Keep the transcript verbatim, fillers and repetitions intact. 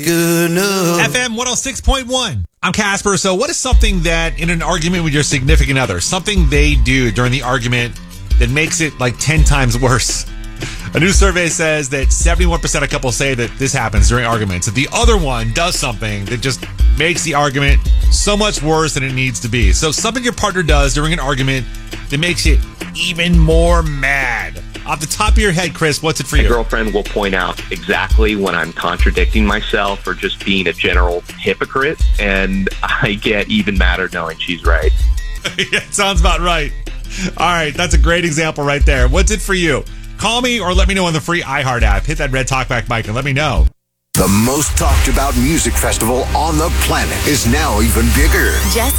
F M one oh six point one. I'm Casper. So what is something that in an argument with your significant other, something they do during the argument that makes it like ten times worse? A new survey says that seventy-one percent of couples say that this happens during arguments. That the other one does something that just makes the argument so much worse than it needs to be. So something your partner does during an argument that makes you even more mad. Off the top of your head, Chris, what's it for you? My girlfriend will point out exactly when I'm contradicting myself or just being a general hypocrite, and I get even madder knowing she's right. Yeah, sounds about right. All right, that's a great example right there. What's it for you? Call me or let me know on the free iHeart app. Hit that red talkback mic and let me know. The most talked about music festival on the planet is now even bigger. Just